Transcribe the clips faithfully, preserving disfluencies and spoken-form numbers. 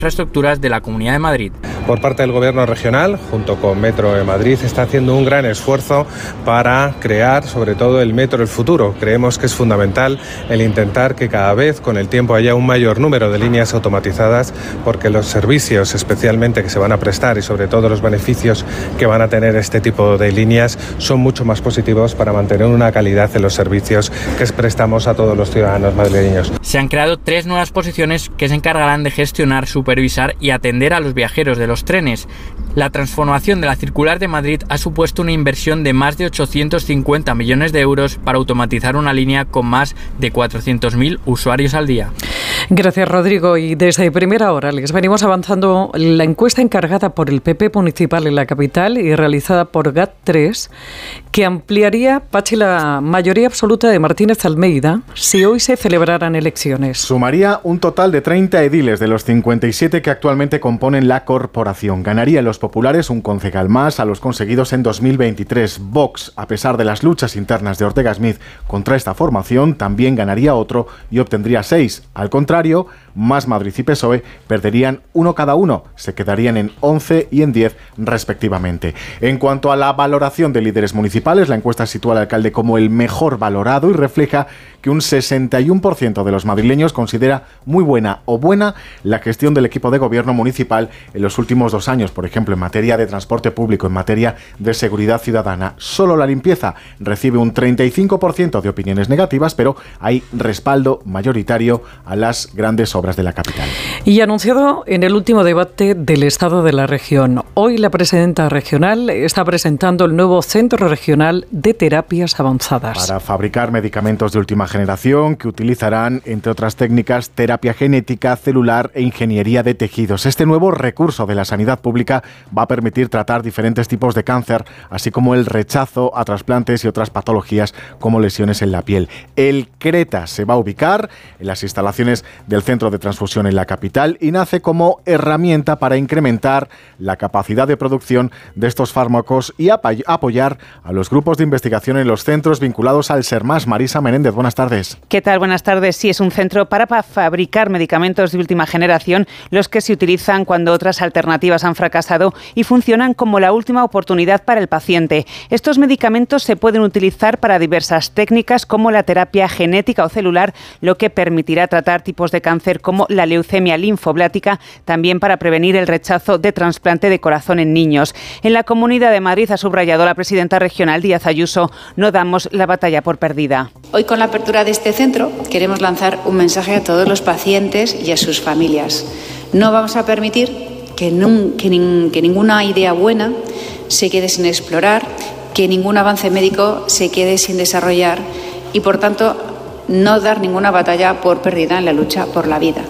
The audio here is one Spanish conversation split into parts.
infraestructuras de la Comunidad de Madrid. Por parte del Gobierno regional, junto con Metro de Madrid, está haciendo un gran esfuerzo para crear, sobre todo, el metro del futuro. Creemos que es fundamental el intentar que cada vez, con el tiempo, haya un mayor número de líneas automatizadas, porque los servicios, especialmente que se van a prestar y sobre todo los beneficios que van a tener este tipo de líneas, son mucho más positivos para mantener una calidad en los servicios que prestamos a todos los ciudadanos madrileños. Se han creado tres nuevas posiciones que se encargarán de gestionar, supervisar y atender a los viajeros de los trenes. La transformación de la circular de Madrid ha supuesto una inversión de más de ochocientos cincuenta millones de euros para automatizar una línea con más de cuatrocientos mil usuarios al día. Gracias, Rodrigo. Y desde primera hora les venimos avanzando la encuesta encargada por el P P municipal en la capital y realizada por G A T tres, que ampliaría, Pachi, la mayoría absoluta de Martínez Almeida si hoy se celebraran elecciones. Sumaría un total de treinta ediles de los cincuenta y siete que actualmente componen la corporación. Ganaría los populares un concejal más a los conseguidos en dos mil veintitrés. Vox, a pesar de las luchas internas de Ortega Smith contra esta formación, también ganaría otro y obtendría seis. Al contrario, Más Madrid y P S O E perderían uno cada uno, se quedarían en once y en diez respectivamente. En cuanto a la valoración de líderes municipales, la encuesta sitúa al alcalde como el mejor valorado y refleja que un sesenta y uno por ciento de los madrileños considera muy buena o buena la gestión del equipo de gobierno municipal en los últimos dos años, por ejemplo, en materia de transporte público, en materia de seguridad ciudadana. Solo la limpieza recibe un treinta y cinco por ciento de opiniones negativas, pero hay respaldo mayoritario a las grandes obras de la capital. Y anunciado en el último debate del Estado de la Región, hoy la presidenta regional está presentando el nuevo Centro Regional de Terapias Avanzadas. Para fabricar medicamentos de última generación que utilizarán, entre otras técnicas, terapia genética, celular e ingeniería de tejidos. Este nuevo recurso de la sanidad pública va a permitir tratar diferentes tipos de cáncer, así como el rechazo a trasplantes y otras patologías como lesiones en la piel. El CRETA se va a ubicar en las instalaciones del Centro de Transfusión en la capital y nace como herramienta para incrementar la capacidad de producción de estos fármacos y ap- apoyar a los grupos de investigación en los centros vinculados al SERMAS. Marisa Menéndez, buenas tardes. ¿Qué tal? Buenas tardes. Sí, es un centro para, para fabricar medicamentos de última generación, los que se utilizan cuando otras alternativas han fracasado y funcionan como la última oportunidad para el paciente. Estos medicamentos se pueden utilizar para diversas técnicas como la terapia genética o celular, lo que permitirá tratar tipos de cáncer como la leucemia linfoblática, también para prevenir el rechazo de trasplante de corazón en niños. En la Comunidad de Madrid, ha subrayado la presidenta regional Díaz Ayuso, no damos la batalla por perdida. Hoy, con la apertura de este centro, queremos lanzar un mensaje a todos los pacientes y a sus familias. No vamos a permitir que, nun, que, nin, que ninguna idea buena se quede sin explorar, que ningún avance médico se quede sin desarrollar y, por tanto, no dar ninguna batalla por perdida en la lucha por la vida.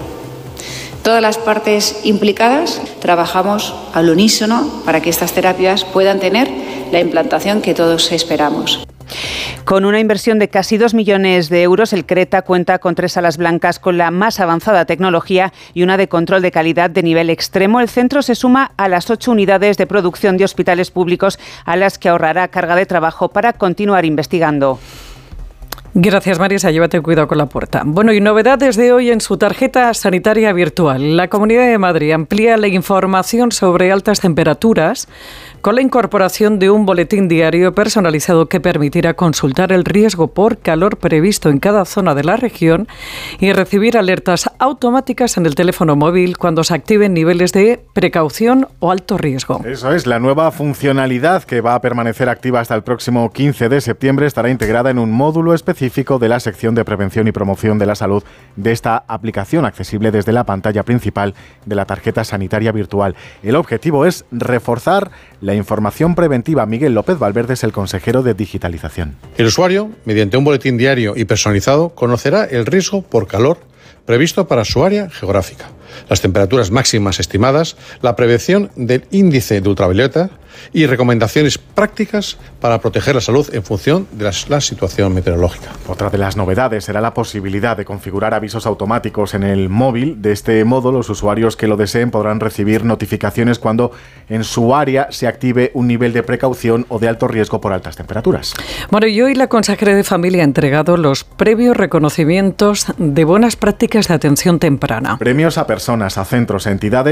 Todas las partes implicadas trabajamos al unísono para que estas terapias puedan tener la implantación que todos esperamos. Con una inversión de casi dos millones de euros, el CRETA cuenta con tres salas blancas con la más avanzada tecnología y una de control de calidad de nivel extremo. El centro se suma a las ocho unidades de producción de hospitales públicos, a las que ahorrará carga de trabajo para continuar investigando. Gracias, Marisa. Llévate cuidado con la puerta. Bueno, y novedades de hoy en su tarjeta sanitaria virtual. La Comunidad de Madrid amplía la información sobre altas temperaturas con la incorporación de un boletín diario personalizado que permitirá consultar el riesgo por calor previsto en cada zona de la región y recibir alertas automáticas en el teléfono móvil cuando se activen niveles de precaución o alto riesgo. Eso es, la nueva funcionalidad, que va a permanecer activa hasta el próximo quince de septiembre, estará integrada en un módulo específico de la sección de prevención y promoción de la salud de esta aplicación, accesible desde la pantalla principal de la tarjeta sanitaria virtual. El objetivo es reforzar la información preventiva. Miguel López Valverde es el consejero de digitalización. El usuario, mediante un boletín diario y personalizado, conocerá el riesgo por calor previsto para su área geográfica, las temperaturas máximas estimadas, la prevención del índice de ultravioleta, y recomendaciones prácticas para proteger la salud en función de la, la situación meteorológica. Otra de las novedades será la posibilidad de configurar avisos automáticos en el móvil. De este modo, los usuarios que lo deseen podrán recibir notificaciones cuando en su área se active un nivel de precaución o de alto riesgo por altas temperaturas. Bueno, y hoy la consejera de Familia ha entregado los previos reconocimientos de buenas prácticas de atención temprana. Premios a personas, a centros, a entidades